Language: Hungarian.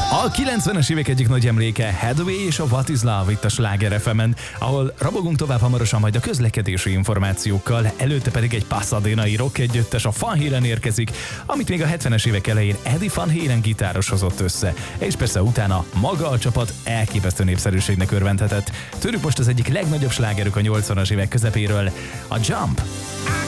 A 90-es évek egyik nagy emléke Hathaway és a What is Love itt a Sláger FM-en, ahol rabogunk tovább hamarosan majd a közlekedési információkkal, előtte pedig egy pasadénai rock együttes, a Van Halen érkezik, amit még a 70-es évek elején Eddie Van Halen gitáros hozott össze, és persze utána maga a csapat elképesztő népszerűségnek örvendhetett. Tőlük most az egyik legnagyobb slágerük a 80-as évek közepéről, a Jump.